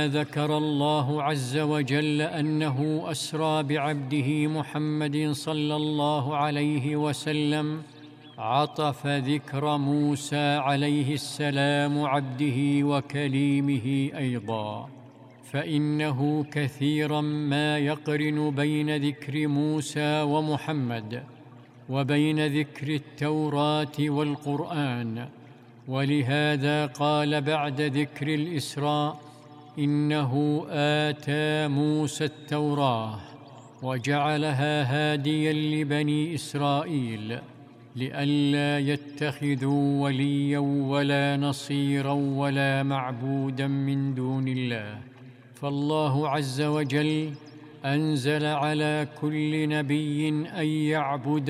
ذكر الله عز وجل أنه أسرى بعبده محمد صلى الله عليه وسلم، عطف ذكر موسى عليه السلام عبده وكليمه أيضاً، فإنه كثيراً ما يقرن بين ذكر موسى ومحمد وبين ذكر التوراة والقرآن. ولهذا قال بعد ذكر الإسراء: إنه آتى موسى التوراة وجعلها هادياً لبني إسرائيل لئلا يتخذوا ولياً ولا نصيراً ولا معبوداً من دون الله. فالله عز وجل أنزل على كل نبي أن يعبد